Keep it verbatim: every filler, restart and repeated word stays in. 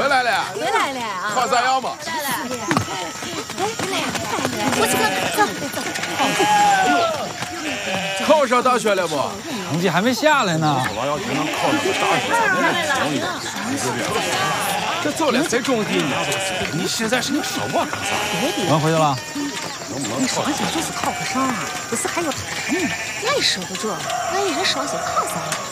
回来了， 回来了啊！ 考咋样嘛？ 来了，我去看看，走。 考上大学了不？ 成绩还没下来呢。 王耀军能考上大学，这早恋才种地呢。你现在是你说我干啥？ 能回去了？ 能不能你双星就是考不上，不是还要谈呢？俺也说不准，俺一人双星考上了。